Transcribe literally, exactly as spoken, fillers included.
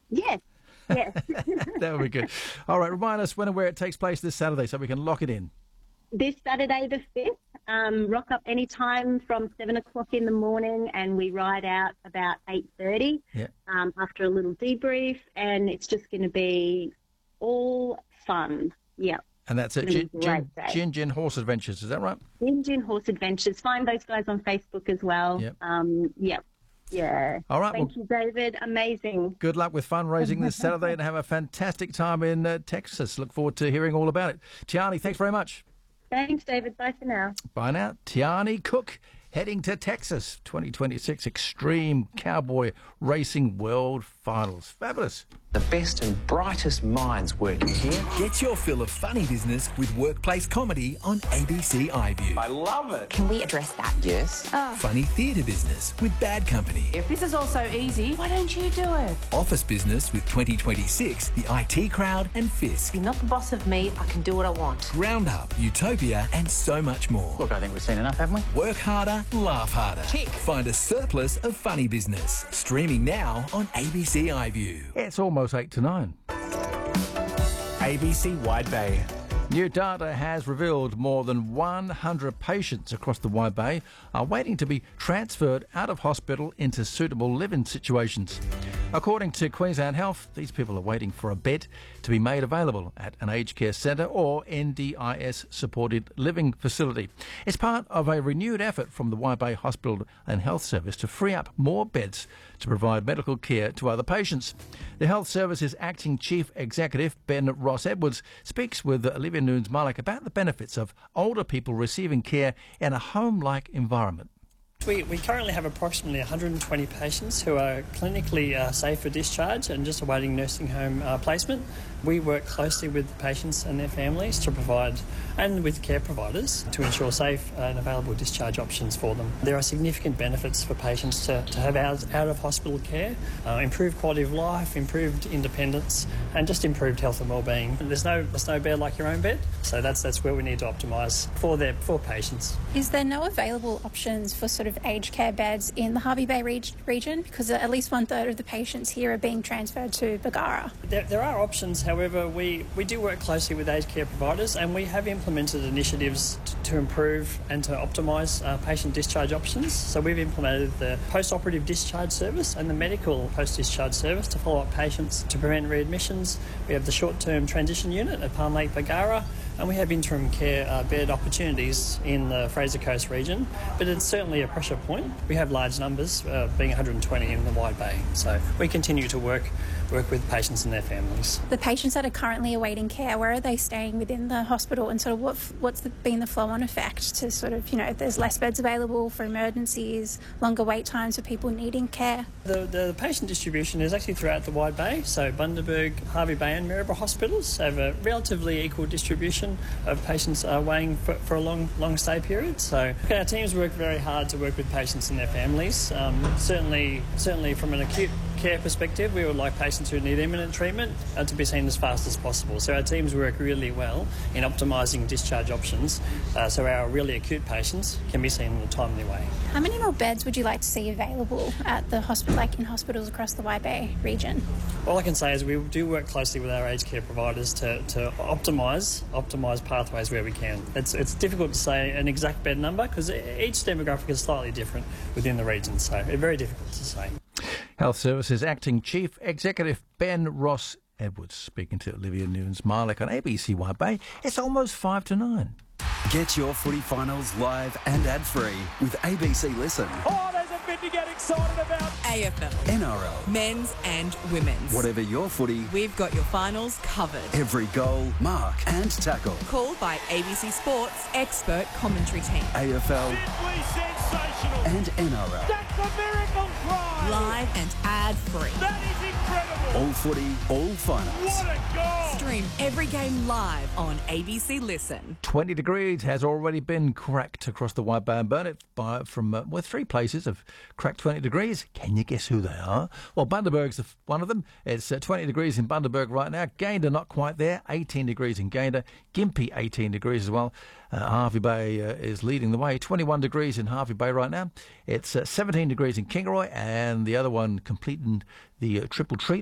Yes, yes. That would be good. All right, remind us when and where it takes place this Saturday so we can lock it in. This Saturday the fifth, um, rock up any time from seven o'clock in the morning, and we ride out about eight thirty Yeah. um, after a little debrief, and it's just going to be all fun. Yeah. And that's it, It's Gin gonna be a Gin, great day. Gin Gin Horse Adventures, is that right? Gin Horse Adventures. Find those guys on Facebook as well. Yep. Um, yep. Yeah. All right, Thank well- you, David. Amazing. Good luck with fundraising this Saturday and have a fantastic time in uh, Texas. Look forward to hearing all about it. Tiani, thanks very much. Thanks, David. Bye for now. Bye now. Tiani Cook heading to Texas twenty twenty-six Extreme Cowboy Racing World Finals. Fabulous. The best and brightest minds working here. Get your fill of funny business with workplace comedy on A B C iView. I love it. Can we address that? Yes. Funny theatre business with Bad Company. If this is all so easy, why don't you do it? Office business with twenty twenty-six, the I T Crowd and Fisk. You're not the boss of me, I can do what I want. Roundup, Utopia and so much more. Look, I think we've seen enough, haven't we? Work harder, laugh harder. Tick. Find a surplus of funny business. Streaming now on A B C iView. It's almost eight to nine. A B C Wide Bay. New data has revealed more than one hundred patients across the Wide Bay are waiting to be transferred out of hospital into suitable living situations. According to Queensland Health, these people are waiting for a bed to be made available at an aged care centre or N D I S-supported living facility. It's part of a renewed effort from the Wide Bay Hospital and Health Service to free up more beds to provide medical care to other patients. The Health Service's Acting Chief Executive, Ben Ross Edwards, speaks with Olivia Nunes-Malek about the benefits of older people receiving care in a home-like environment. We, we currently have approximately one hundred twenty patients who are clinically uh, safe for discharge and just awaiting nursing home uh, placement. We work closely with the patients and their families to provide, and with care providers, to ensure safe and available discharge options for them. There are significant benefits for patients to, to have out, out of hospital care, uh, improved quality of life, improved independence, and just improved health and well-being. There's no there's no bed like your own bed, so that's that's where we need to optimise for their for patients. Is there no available options for sort of aged care beds in the Hervey Bay reg- region? Because at least one third of the patients here are being transferred to Bargara. There, there are options, however, we, we do work closely with aged care providers, and we have implemented initiatives to, to improve and to optimise uh, patient discharge options. So we've implemented the post-operative discharge service and the medical post-discharge service to follow up patients to prevent readmissions. We have the short-term transition unit at Palm Lake Bargara, and we have interim care uh, bed opportunities in the Fraser Coast region, but it's certainly a pressure point. We have large numbers, uh, being one hundred twenty in the Wide Bay, so we continue to work work with patients and their families. The patients that are currently awaiting care, where are they staying within the hospital, and sort of what what's the, been the flow-on effect to sort of, you know, if there's less beds available for emergencies, longer wait times for people needing care? The, the patient distribution is actually throughout the Wide Bay, so Bundaberg, Hervey Bay and Maryborough hospitals have a relatively equal distribution of patients uh, waiting for, for a long long stay period. So our teams work very hard to work with patients and their families. Um, certainly, certainly from an acute care perspective, we would like patients who need imminent treatment uh, to be seen as fast as possible. So our teams work really well in optimising discharge options, uh, so our really acute patients can be seen in a timely way. How many more beds would you like to see available at the hospital, like in hospitals across the Wide Bay region? All I can say is we do work closely with our aged care providers to, to optimise optimise pathways where we can. It's it's difficult to say an exact bed number because each demographic is slightly different within the region, so it's very difficult to say. Health Services Acting Chief Executive Ben Ross Edwards speaking to Olivia Nunes-Malek on A B C Wide Bay. It's almost five to nine. Get your footy finals live and ad-free with A B C Listen. Oh, there's a bit to get excited about. A F L. N R L. Men's and women's. Whatever your footy, we've got your finals covered. Every goal, mark and tackle. Called by A B C Sports expert commentary team. A F L. Simply sensational. And N R L. That's a miracle try. Live and ad-free. That is incredible. All footy, all finals. What a goal. Stream every game live on A B C Listen. twenty degrees has already been cracked across the Wide Bay and Burnett by, from, uh, well, three places have cracked twenty degrees. Can you guess who they are? Well, Bundaberg's the f- one of them. It's uh, twenty degrees in Bundaberg right now. Gayndah not quite there. eighteen degrees in Gayndah. Gympie eighteen degrees as well. Uh, Hervey Bay uh, is leading the way. twenty-one degrees in Hervey Bay right now. It's uh, seventeen degrees in Kingaroy, and the other one completing the uh, triple treat